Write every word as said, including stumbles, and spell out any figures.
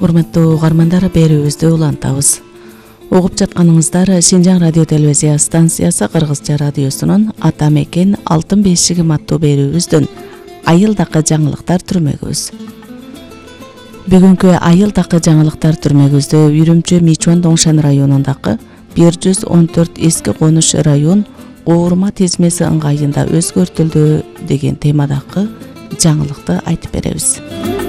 Урматтуу угармандар, берүүбүздү улантабыз. Угуп жатканыңыздар Шинжаң радио телевизия станциясы Кыргызча радиосунун Ата мекен алтын бешигим аттуу берүүбүздүн айылдакы жаңылыктар түрмөгүбүз. Бүгүнкү айылдакы жаңылыктар түрмөгүбүздө Үрүмчү Мичуан Доңшан районундагы бир жүз он төрт эски конуш район оорма тизмеси ыңгайында өзгөртүлдү деген темадагы жаңылыкты айтып беребиз.